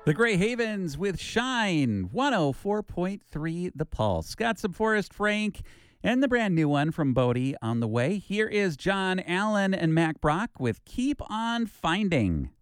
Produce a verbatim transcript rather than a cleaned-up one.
The Grey Havens with Shine, one oh four point three The Pulse. Got some Forrest Frank and the brand new one from Bodie on the way. Here is John Allen and Mac Brock with Keep On Finding.